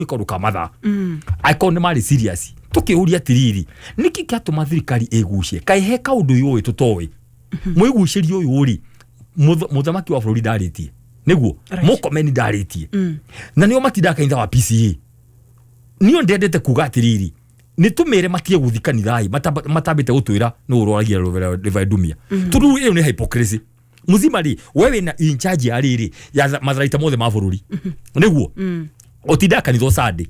ikaru kamatha icon mari serious tukiuria tiriri niki kiatuma thirikari egucie kai he kaundu yoi tutowe mwigucirio yuri muthamaki wa Florida aritie niguo mukomeni ndaritie na nio matindaka inda wa PCA nio ndendete kuga tiriri nitumire matie guthikanithai matabite gutwira no uroragia Reverend Dumia turu iyo ni hypocrisy muzima ri wewe na in charge ariri ya matharaita mothe ma bururi niguo otindaka nitho sadi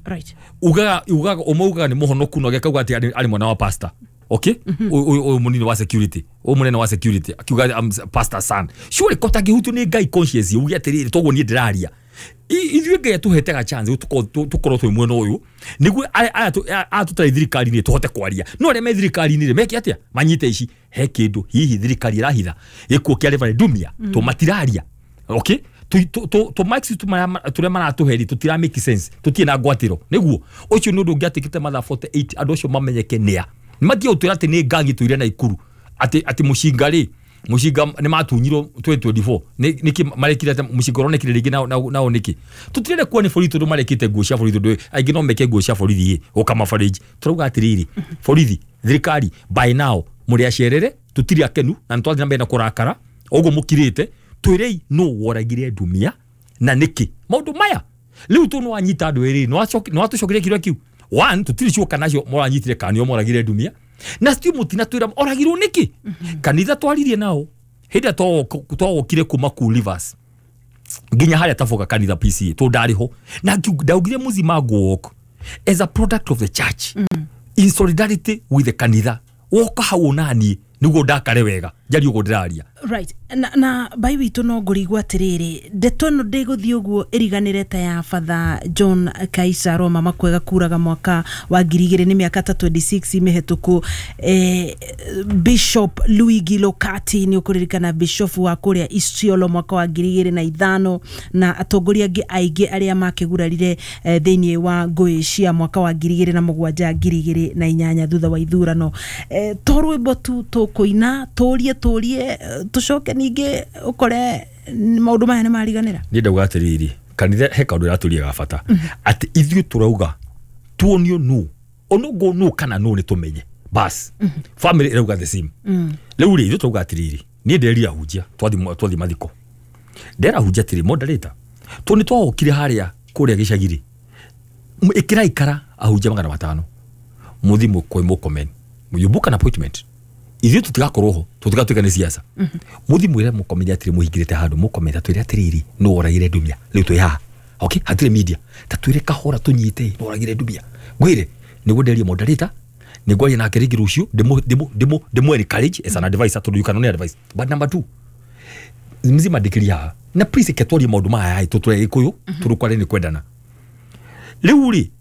ugaga umauga ni muhonoku no gekauga ati ari mwana wa pastor okay o munini wa security o munene wa security akiuga pastor son sure kota gihutu ni guy conscious ugia atiriri togo ni ndiraria ithuĩ Ngai atuhetega chance tukorwo twi mwena uyu niguo atutari thirikari ni tuhote kwaria no re me thirikari ni meki atia manyite ici he kindu hihi thirikari irahitha ikuo kia Reverend Dumia to matiraria okay to max tu maratuheri tutira make sense tutie na gwatiro niguo ucio nundu ngiatikite matha 48 andu acio mamenyeke nia mathie utira ati ni ngangi tuire na ikuru ati mushinga ni matunyiro 2024 niki marekire ati mushinga ronekire ringi na oniki tutire kuone borithi ndu marekite nguo cia borithi ndu aingi no meke nguo cia borithi ukama fariji turuga atiriri borithi thirikari by now muri acerere tutiri akenu na ntwathi na mbena kurakara ugo mukirite twirei no woragire Dumia na niki maundu maya riu tu no anyita andu eri no atucokire kirwa kiu one tutiri cio kanacio moranyitire kanio moragire Dumia na stiu mutina twira oragirwo niki kanitha twaririe nao hida to kire kuma ku Rivers nginya haria tafoka kanitha PCA to ndariho na ndaugire muzima gwok as a product of the church in solidarity with the kanitha woka hau nani niguo ndakare wega njari ugo ndiraria right na bai witu no ngurigwa atiriri ndeto no ndiguthii uguo iriganire ta ya Father John Kaisa Roma makwega kuraga mwaka wa 2000 ni miaka 26 mihetuku Bishop Louis Gilokati ni ukuririkana bishop wa kuria Isiolo mwaka wa 2005 na atongoria aige aria makigurarire thiini wa ngui cia mwaka wa 2007 2008 thutha wa ithurano torwimbo tu tukuina turie tucoke ninge ukore maundu maya ni mariganira ni ndauga atiriri kanitha he kaundu iraturia ga bata ati ithuĩ turauga tuonio nu onogo nu kana nu ni tumenye bas family irauga the same riu ri ithuĩ turauga atiriri ni nderia hunjia twathi mathiko ndera hunjia tiri moderator tu ni twahokire haria kuria gicagiri ikira ikara ahunjia 500 muthimu koi mukomen muyubuka na appointment ithuĩ tutigakorwo ho tutigatuika ni siasa muthimu ire mukomenya atiri muhingirite handu mukomenya twire atiriri no oragire Dumia riu twi ha okay hatire media tatwire kahora tunyite no oragire Dumia gwire niguo nderia moderator niguo yana kerigi rucio demo encourage as an advisor to you can only advise but number 2 mzima dikiria na please ketwari maundu maya ai tutwe ikuyu turukware ni kwendana riu ri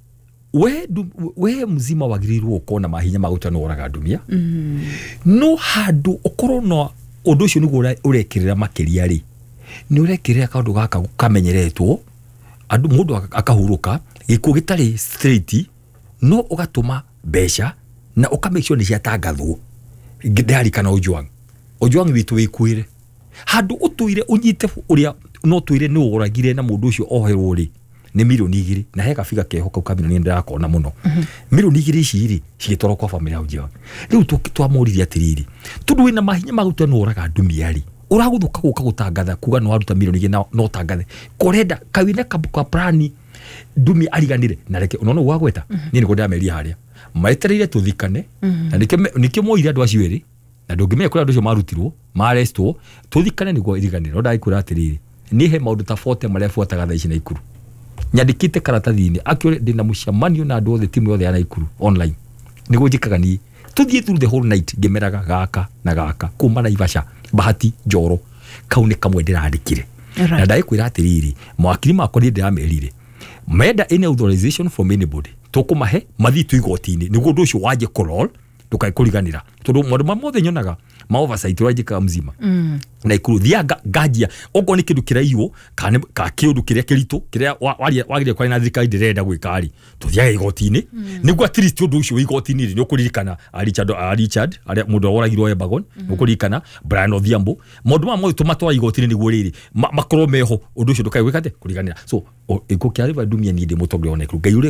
we mzima wagirirwo ukona mahinya maguta no oraga Dumia no handu ukorwo no undu ucio niguo urekirira makiria ri ni urekirira kaundu gaka kamenyeretwo andu mundu akahuruka gikuo gitari straight no ugatuma besha na ukamake sure ni ciatangathwo ndari kana Ojwang witu wikuire handu utuire unyite uria no tuire no uragire na mundu ucio oherwo ri ni milioni 2 na heka figa kehoka ukamina ni ndakona muno milioni 2 ici ri cigitoro kwa family ya Ojwang riu twamuriria atiriri tundu wina mahinya maguta no oraga Dumia ri uraguthuka guka gutangatha kuga no aruta milioni 2 no tangathe korenda kawina kabuka plani Dumia ariganire na reke unono wagweta ni ngo ndameria haria maetereire tuthikane na nike moire andu acio eri na ndungimenya kuri andu acio marutirwo marestwo tuthikane niguo iriganire no ndaikura atiriri ni he maundu ta 40 marefuataga tha ici na ikuru nyandikite karatathi-ini akio ndina mucemanio na andu othe timu yothe ya Naikuru online niguo njikaga ni tuthie through the whole night ngimeraga gaka na gaka kuma Naivasha Bahati Njoro kaune kamwe ndirandikire na ndaikwira atiriri mwakiri makwa ni ndiramerire meda any authorization from anybody tukumahe mathi tu igoti-ini niguo ndu ucio waje kurol ndukai kuriganira tondu maundu mothe nyonaga oversight rajika mzima na ikuruthia gajia oko ni kindu kiraiyo ka kiundu kiria kirito kiria wagire kwa na thirikari ndirenda gwikari tuthiaga igoti-ini niguo at least undu ucio igoti-ini ni ukuririkana Richard aria mundu woragirwo Ebagon ukuririkana Brian Odhiambo mundu mamwe tumatwa igoti-ini niguo riri makorwo meho undu ucio ndukai gwikate kuriganira so iko kiari va dumia ni ndi mutongoria ona ngai